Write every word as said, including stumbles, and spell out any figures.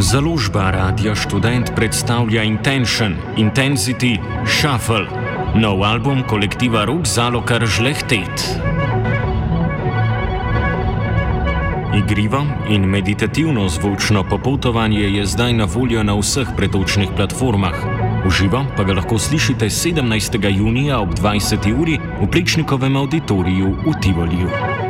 Založba Radia Študent predstavlja Intention, Intensity, Shuffle, nov album kolektiva Rok Zalokar Žlehtet. Igrivo in meditativno zvočno popotovanje je zdaj na voljo na vseh pretočnih platformah. V živo pa ga lahko slišite sedemnajstega junija ob dvajseti uri v Plečnikovem auditoriju v Tivoliju.